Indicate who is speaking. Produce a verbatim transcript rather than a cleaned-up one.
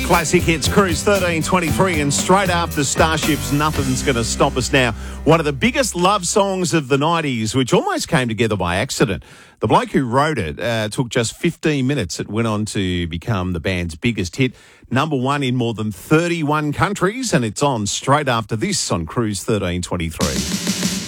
Speaker 1: Classic Hits Cruise thirteen twenty-three, and straight after Starships, Nothing's Gonna Stop Us Now. One of the biggest love songs of the nineties, which almost came together by accident. The bloke who wrote it uh, took just fifteen minutes. It went on to become the band's biggest hit, number one in more than thirty-one countries, and it's on straight after this on Cruise thirteen twenty-three.